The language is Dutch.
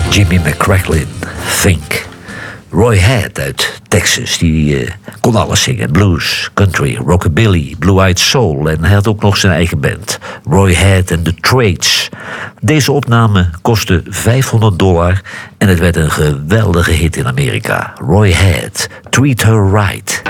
Jimmy McCracklin, Think. Roy Head uit Texas, die kon alles zingen. Blues, country, rockabilly, blue-eyed soul. En hij had ook nog zijn eigen band. Roy Head and the Trades. Deze opname kostte $500 en het werd een geweldige hit in Amerika. Roy Head, Treat Her Right.